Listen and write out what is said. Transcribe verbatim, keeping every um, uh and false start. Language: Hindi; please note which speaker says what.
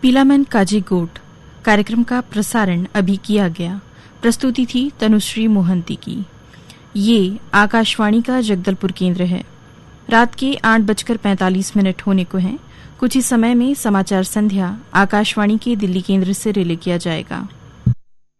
Speaker 1: पीलामन काजीकोट कार्यक्रम का प्रसारण अभी किया गया। प्रस्तुति थी तनुश्री मोहंती की। ये आकाशवाणी का जगदलपुर केंद्र है। रात के आठ बजकर पैंतालीस मिनट होने को हैं। कुछ ही समय में समाचार संध्या आकाशवाणी के दिल्ली केंद्र से रिले किया जाएगा।